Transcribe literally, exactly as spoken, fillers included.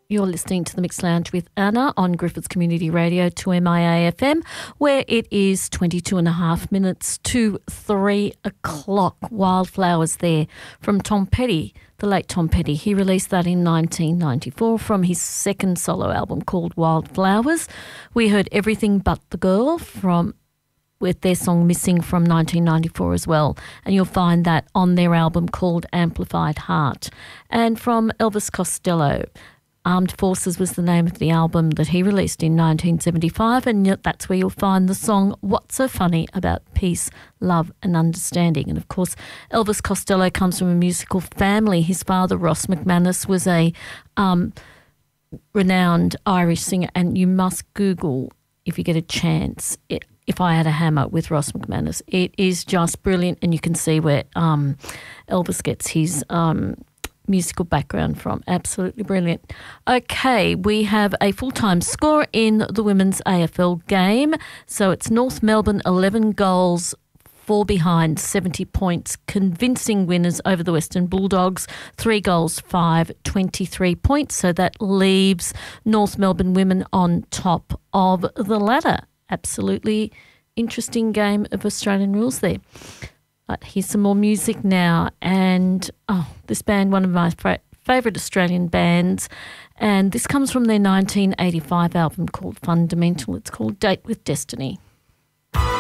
You're listening to the Mixed Lounge with Anna on Griffiths Community Radio two M I A F M, where it is twenty-two and a half minutes to three o'clock. Wildflowers there from Tom Petty, the late Tom Petty. He released that in nineteen ninety-four from his second solo album called Wildflowers. We heard Everything But the Girl from with their song Missing from nineteen ninety-four as well, and you'll find that on their album called Amplified Heart. And from Elvis Costello, Armed Forces was the name of the album that he released in nineteen seventy-five, and that's where you'll find the song What's So Funny About Peace, Love and Understanding. And, of course, Elvis Costello comes from a musical family. His father, Ross McManus, was a um, renowned Irish singer, and you must Google, if you get a chance, it, If I Had a Hammer with Ross McManus. It is just brilliant, and you can see where um, Elvis gets his Um, musical background from. Absolutely brilliant. Okay, we have a full-time score in the women's A F L game. So it's North Melbourne eleven goals, four behind, seventy points, convincing winners over the Western Bulldogs, three goals, five, twenty-three points. So that leaves North Melbourne women on top of the ladder. Absolutely interesting game of Australian rules there. But here's some more music now, and oh, this band, one of my fa- favourite Australian bands, and this comes from their nineteen eighty-five album called Fundamental. It's called Date with Destiny.